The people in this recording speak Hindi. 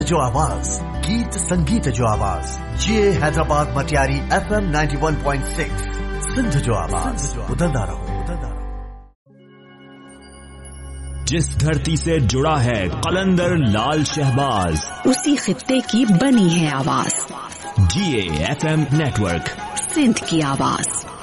जो आवाज, गीत संगीत जो आवाज, ये हैदराबाद मटियारी FM 91.6 सिंध जो आवाज, बदलता रहो। जिस धरती से जुड़ा है कलंदर लाल शहबाज, उसी खित्ते की बनी है आवाज। GA FM नेटवर्क, सिंध की आवाज।